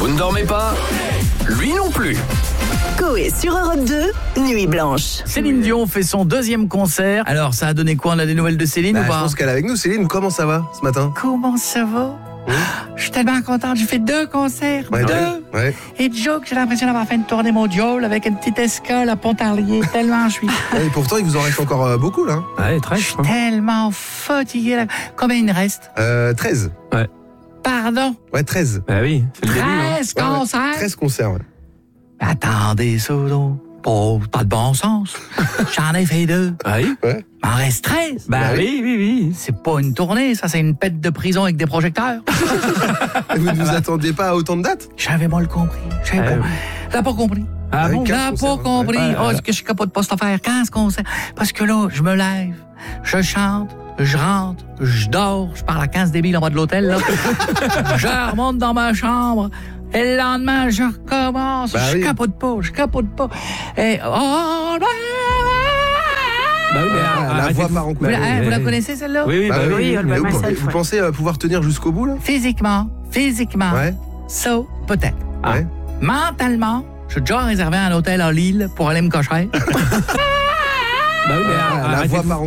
Vous ne dormez pas? Lui non plus. Coé sur Europe 2, Nuit Blanche. Céline Dion fait son 2e concert. Alors, ça a donné quoi? On a des nouvelles de Céline ou Je pas? pense qu'elle est avec nous. Céline, comment ça va ce matin? Comment ça va? Je suis tellement contente. J'ai fait 2 concerts. Ouais, 2. ouais. Et Joe, j'ai l'impression d'avoir fait une tournée mondiale avec une petite escale à Pontarlier. Tellement je suis... Et pourtant, il vous en reste encore beaucoup, là. Ouais, très. Je suis tellement fatiguée. Là. Combien il me reste? 13. Pardon? Ouais, 13. Bah oui, c'est le début. 13 concerts? 13 concerts, ouais. Attendez, ça, donc. Pas de bon sens. J'en ai fait 2. Oui. Ouais. M'en reste 13. Bah oui. C'est pas une tournée, ça, c'est une pète de prison avec des projecteurs. Et vous ne vous attendiez pas à autant de dates? J'avais mal compris. T'as pas compris. Ah bon? Quatre T'as concerts, pas compris. ouais. Est-ce que je capote pas cette affaire? 15 concerts. Parce que là, je me lève, je chante, je rentre, je dors, je parle à 15 débiles en bas de l'hôtel, là. Je remonte dans ma chambre. Et le lendemain, je recommence. Bah je oui. capote pas. Et Bah oui, mais La arrêtez voix de- part en vous couille. la connaissez, celle-là? Oui, Bah bah oui. oui. Mais vous pensez pouvoir tenir jusqu'au bout, là? Physiquement, Ouais. ça, peut-être. Ah. Ouais. Mentalement, j'ai déjà réservé un hôtel à Lille pour aller me cocher. Bah oui, mais La arrêtez voix de- part en